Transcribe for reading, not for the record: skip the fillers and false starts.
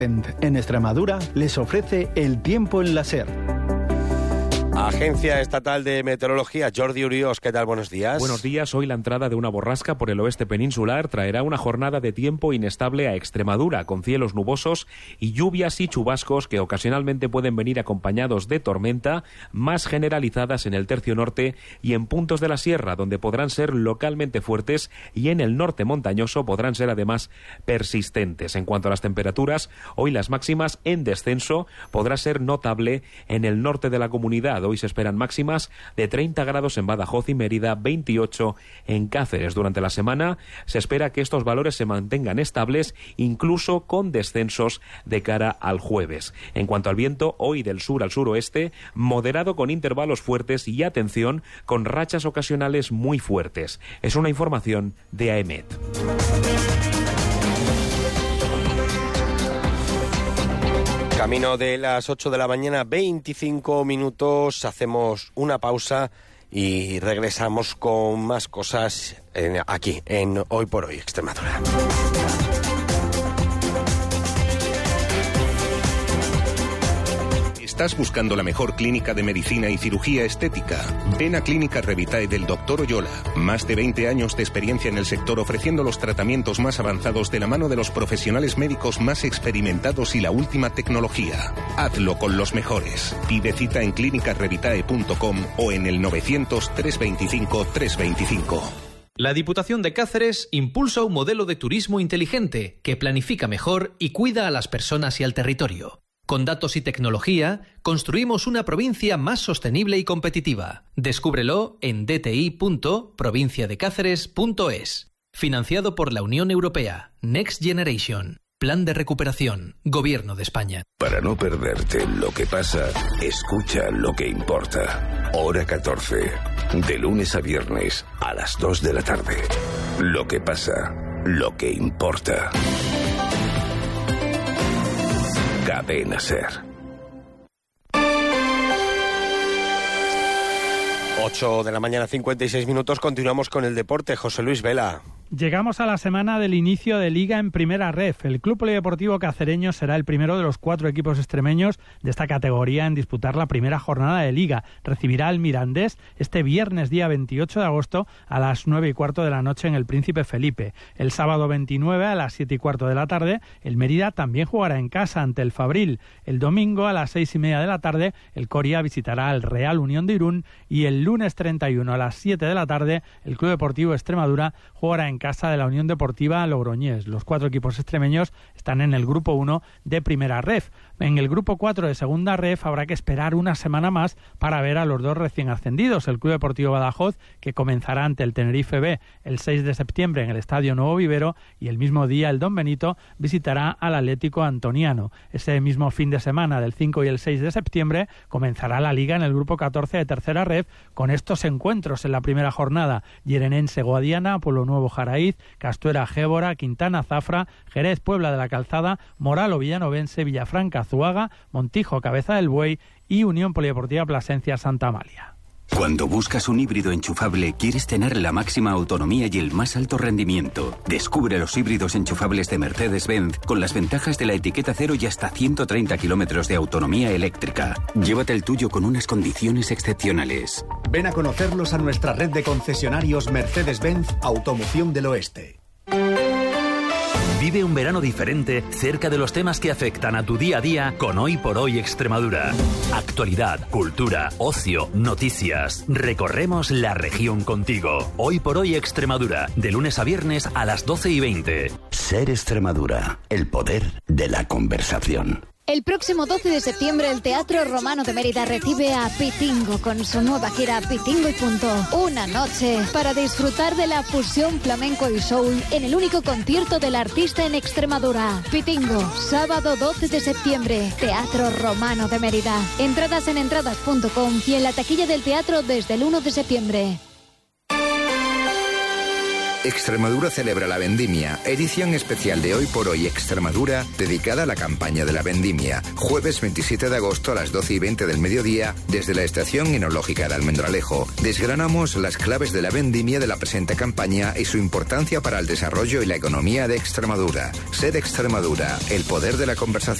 En Extremadura les ofrece el tiempo en la SER. Agencia Estatal de Meteorología, Jordi Urios, ¿qué tal? Buenos días. Buenos días. Hoy la entrada de una borrasca por el oeste peninsular traerá una jornada de tiempo inestable a Extremadura, con cielos nubosos y lluvias y chubascos que ocasionalmente pueden venir acompañados de tormenta, más generalizadas en el tercio norte y en puntos de la sierra, donde podrán ser localmente fuertes, y en el norte montañoso podrán ser además persistentes. En cuanto a las temperaturas, hoy las máximas en descenso podrá ser notable en el norte de la comunidad. Hoy se esperan máximas de 30 grados en Badajoz y Mérida, 28 en Cáceres. Durante la semana se espera que estos valores se mantengan estables, incluso con descensos de cara al jueves. En cuanto al viento, hoy del sur al suroeste, moderado con intervalos fuertes y, atención, con rachas ocasionales muy fuertes. Es una información de AEMET. Camino de las 8 de la mañana, 25 minutos, hacemos una pausa y regresamos con más cosas aquí, en Hoy por Hoy Extremadura. ¿Estás buscando la mejor clínica de medicina y cirugía estética? Ven a Clínica Revitae del Dr. Oyola. Más de 20 años de experiencia en el sector, ofreciendo los tratamientos más avanzados de la mano de los profesionales médicos más experimentados y la última tecnología. Hazlo con los mejores. Pide cita en clinicarevitae.com o en el 900-325-325. La Diputación de Cáceres impulsa un modelo de turismo inteligente que planifica mejor y cuida a las personas y al territorio. Con datos y tecnología, construimos una provincia más sostenible y competitiva. Descúbrelo en dti.provinciadecáceres.es. Financiado por la Unión Europea. Next Generation. Plan de recuperación. Gobierno de España. Para no perderte lo que pasa, escucha lo que importa. Hora 14. De lunes a viernes a las 2 de la tarde. Lo que pasa, lo que importa. Cadena SER. 8 de la mañana, 56 minutos, continuamos con el deporte. José Luis Vela. Llegamos a la semana del inicio de Liga en Primera Ref. El Club Polideportivo Cacereño será el primero de los 4 equipos extremeños de esta categoría en disputar la primera jornada de Liga. Recibirá al Mirandés este viernes día 28 de agosto a las 9:15 de la noche en el Príncipe Felipe. El sábado 29 a las 7:15 de la tarde el Mérida también jugará en casa ante el Fabril. El domingo a las 6:30 de la tarde el Coria visitará al Real Unión de Irún y el lunes 31 a las 7 de la tarde el Club Deportivo Extremadura jugará en casa de la Unión Deportiva Logroñés. Los 4 equipos extremeños están en el grupo 1 de Primera Ref. En el grupo 4 de Segunda Ref habrá que esperar una semana más para ver a los 2 recién ascendidos. El Club Deportivo Badajoz, que comenzará ante el Tenerife B el 6 de septiembre en el Estadio Nuevo Vivero, y el mismo día el Don Benito visitará al Atlético Antoniano. Ese mismo fin de semana del 5 y el 6 de septiembre comenzará la Liga en el grupo 14 de Tercera Ref con estos encuentros en la primera jornada: Yerenense Guadiana, Pueblo Nuevo Jaraíz, Castuera Gébora, Quintana Zafra, Jerez Puebla de la Calzada, Moralo Villanovense, Villafranca Zuaga, Montijo Cabeza del Buey y Unión Polideportiva Plasencia Santa Amalia. Cuando buscas un híbrido enchufable, quieres tener la máxima autonomía y el más alto rendimiento. Descubre los híbridos enchufables de Mercedes-Benz con las ventajas de la etiqueta cero y hasta 130 kilómetros de autonomía eléctrica. Llévate el tuyo con unas condiciones excepcionales. Ven a conocerlos a nuestra red de concesionarios Mercedes-Benz Automoción del Oeste. Vive un verano diferente cerca de los temas que afectan a tu día a día con Hoy por Hoy Extremadura. Actualidad, cultura, ocio, noticias. Recorremos la región contigo. Hoy por Hoy Extremadura, de lunes a viernes a las 12:20. SER Extremadura, el poder de la conversación. El próximo 12 de septiembre el Teatro Romano de Mérida recibe a Pitingo con su nueva gira Pitingo y Punto. Una noche para disfrutar de la fusión flamenco y soul en el único concierto del artista en Extremadura. Pitingo, sábado 12 de septiembre, Teatro Romano de Mérida. Entradas en entradas.com y en la taquilla del teatro desde el 1 de septiembre. Extremadura celebra la vendimia, edición especial de Hoy por Hoy Extremadura, dedicada a la campaña de la vendimia. Jueves 27 de agosto a las 12:20 del mediodía, desde la Estación Enológica de Almendralejo. Desgranamos las claves de la vendimia de la presente campaña y su importancia para el desarrollo y la economía de Extremadura. Sed Extremadura, el poder de la conversación.